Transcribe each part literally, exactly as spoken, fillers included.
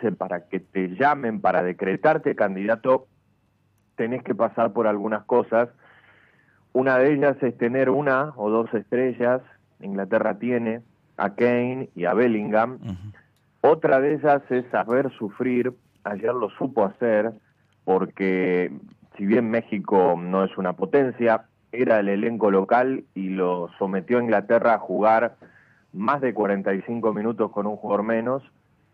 parece, para que te llamen, para decretarte candidato, tenés que pasar por algunas cosas. Una de ellas es tener una o dos estrellas. Inglaterra tiene a Kane y a Bellingham. Uh-huh. Otra de ellas es saber sufrir. Ayer lo supo hacer, porque si bien México no es una potencia, era el elenco local y lo sometió a Inglaterra a jugar más de cuarenta y cinco minutos con un jugador menos.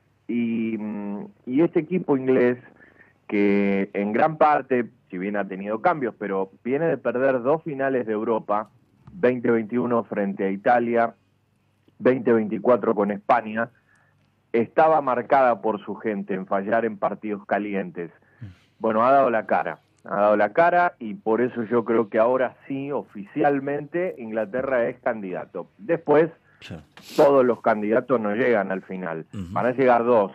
Y, y este equipo inglés, que en gran parte, si bien ha tenido cambios, pero viene de perder dos finales de Europa, veinte veintiuno frente a Italia, veinte veinticuatro con España, estaba marcada por su gente en fallar en partidos calientes. Bueno, ha dado la cara, ha dado la cara y por eso yo creo que ahora sí, oficialmente, Inglaterra es candidato. Después, sí, todos los candidatos no llegan al final, uh-huh. van a llegar dos,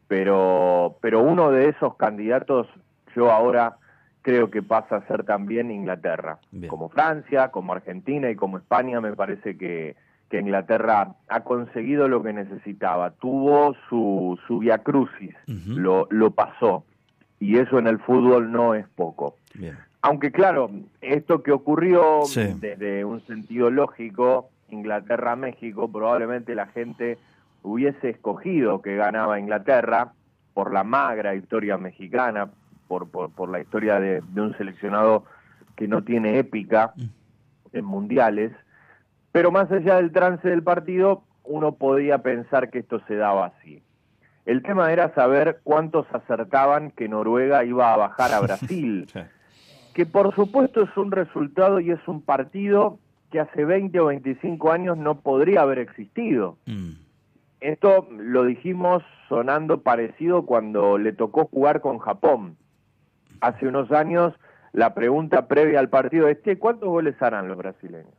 pero, pero uno de esos candidatos yo ahora creo que pasa a ser también Inglaterra. Bien. Como Francia, como Argentina y como España, me parece que, que Inglaterra ha conseguido lo que necesitaba. Tuvo su, su viacrucis, uh-huh. lo, lo pasó, y eso en el fútbol no es poco. Bien. Aunque claro, esto que ocurrió, sí, desde un sentido lógico, Inglaterra-México, probablemente la gente hubiese escogido que ganaba Inglaterra por la magra historia mexicana, por, por, por la historia de, de un seleccionado que no tiene épica en mundiales, pero más allá del trance del partido, uno podía pensar que esto se daba así. El tema era saber cuántos acertaban que Noruega iba a bajar a Brasil, que por supuesto es un resultado y es un partido que hace veinte o veinticinco años no podría haber existido. Mm. Esto lo dijimos sonando parecido cuando le tocó jugar con Japón. Hace unos años la pregunta previa al partido es, ¿cuántos goles harán los brasileños?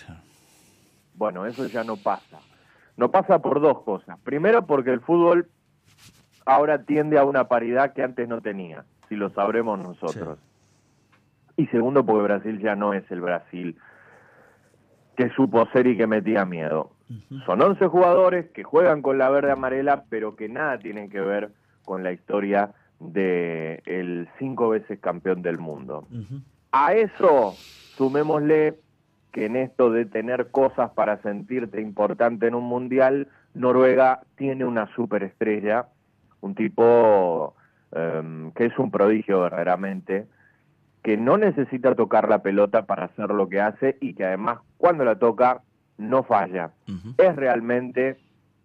Bueno, eso ya no pasa. No pasa por dos cosas. Primero, porque el fútbol ahora tiende a una paridad que antes no tenía, si lo sabremos nosotros. Sí. Y segundo, porque Brasil ya no es el Brasil que supo ser y que metía miedo. Uh-huh. Son once jugadores que juegan con la verde amarela, pero que nada tienen que ver con la historia de el cinco veces campeón del mundo. Uh-huh. A eso sumémosle que en esto de tener cosas para sentirte importante en un mundial, Noruega tiene una superestrella, un tipo um, que es un prodigio verdaderamente, que no necesita tocar la pelota para hacer lo que hace y que además cuando la toca no falla. Uh-huh. Es realmente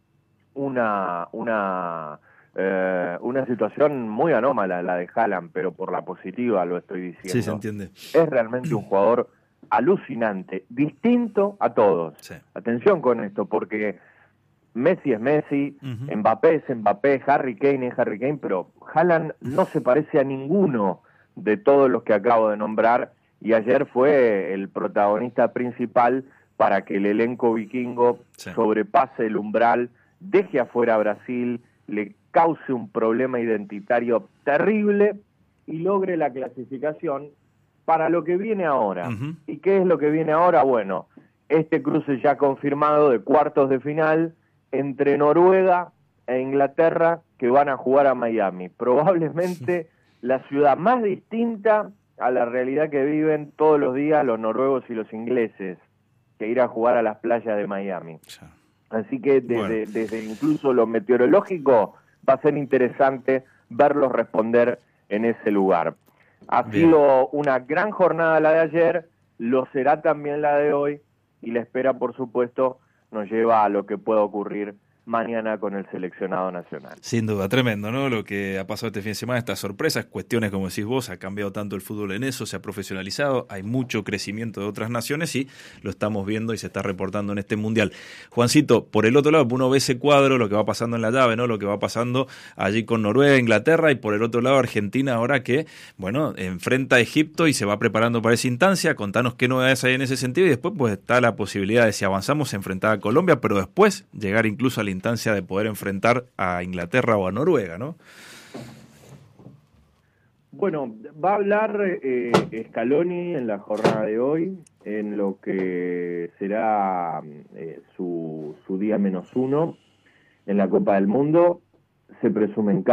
una una eh, una situación muy anómala la de Haaland, pero por la positiva lo estoy diciendo. Sí, se entiende. Es realmente un jugador alucinante, distinto a todos. Sí. Atención con esto, porque Messi es Messi, uh-huh. Mbappé es Mbappé, Harry Kane es Harry Kane, pero Haaland no se parece a ninguno de todos los que acabo de nombrar, y ayer fue el protagonista principal para que el elenco vikingo sí. sobrepase el umbral, deje afuera a Brasil, le cause un problema identitario terrible y logre la clasificación para lo que viene ahora. Uh-huh. ¿Y qué es lo que viene ahora? Bueno, este cruce ya confirmado de cuartos de final entre Noruega e Inglaterra, que van a jugar a Miami. Probablemente la ciudad más distinta a la realidad que viven todos los días los noruegos y los ingleses, que ir a jugar a las playas de Miami. Así que desde, bueno. desde incluso lo meteorológico va a ser interesante verlos responder en ese lugar. Ha Bien. sido una gran jornada la de ayer, lo será también la de hoy, y la espera, por supuesto, nos lleva a lo que pueda ocurrir mañana con el seleccionado nacional. Sin duda, tremendo, ¿no? Lo que ha pasado este fin de semana, estas sorpresas, cuestiones como decís vos, ha cambiado tanto el fútbol en eso, se ha profesionalizado, hay mucho crecimiento de otras naciones y lo estamos viendo y se está reportando en este Mundial. Juancito, por el otro lado, uno ve ese cuadro, lo que va pasando en la llave, ¿no? Lo que va pasando allí con Noruega, Inglaterra, y por el otro lado Argentina ahora que, bueno, enfrenta a Egipto y se va preparando para esa instancia. Contanos qué novedades hay en ese sentido y después pues está la posibilidad de, si avanzamos, enfrentar a Colombia, pero después llegar incluso a la instancia de poder enfrentar a Inglaterra o a Noruega, ¿no? Bueno, va a hablar eh, Scaloni en la jornada de hoy, en lo que será eh, su, su día menos uno en la Copa del Mundo. Se presumen